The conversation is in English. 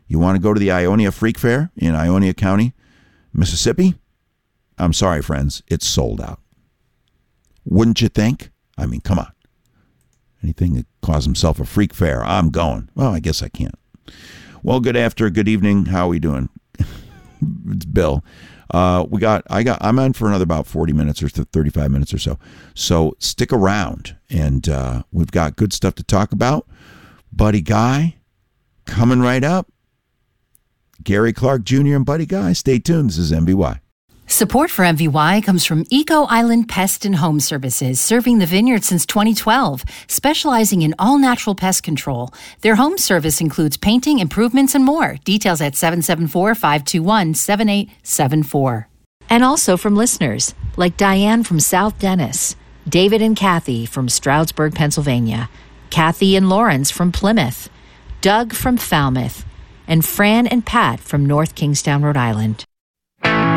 You want to go to the Ionia Freak Fair in Ionia County, Mississippi? I'm sorry, friends. It's sold out. Wouldn't you think? I mean, come on. Anything that calls himself a freak fair, I'm going. Well, I guess I can't. Well, good evening. How are we doing? It's Bill. I'm on for another about 40 minutes or 35 minutes or so. So stick around, and we've got good stuff to talk about. Buddy Guy coming right up. Gary Clark Jr. and Buddy Guy. Stay tuned. This is MVY. Support for MVY comes from Eco Island Pest and Home Services, serving the vineyard since 2012, specializing in all-natural pest control. Their home service includes painting, improvements, and more. Details at 774-521-7874. And also from listeners like Diane from South Dennis, David and Kathy from Stroudsburg, Pennsylvania, Kathy and Lawrence from Plymouth, Doug from Falmouth, and Fran and Pat from North Kingstown, Rhode Island.